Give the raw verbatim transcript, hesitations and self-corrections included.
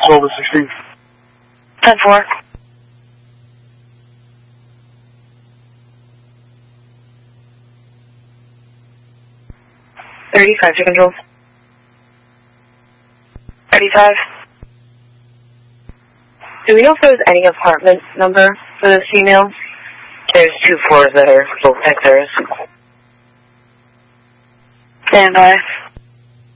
twelve and sixteen. ten four. thirty-five to control. thirty-five. Do we know if there's any apartment number for this female? There's two floors that are both X-rays. Stand by.